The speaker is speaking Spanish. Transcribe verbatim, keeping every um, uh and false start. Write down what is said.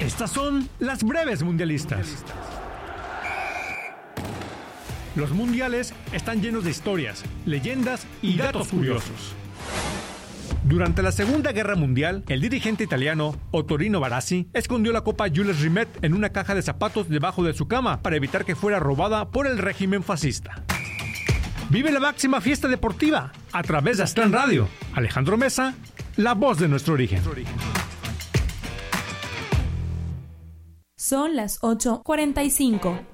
Estas son las breves mundialistas. Los mundiales están llenos de historias, leyendas y datos curiosos. Durante la Segunda Guerra Mundial, el dirigente italiano Ottorino Barassi escondió la Copa Jules Rimet en una caja de zapatos debajo de su cama para evitar que fuera robada por el régimen fascista. Vive la máxima fiesta deportiva a través de Aztlán Radio. Alejandro Mesa, la voz de nuestro origen. Son las ocho cuarenta y cinco.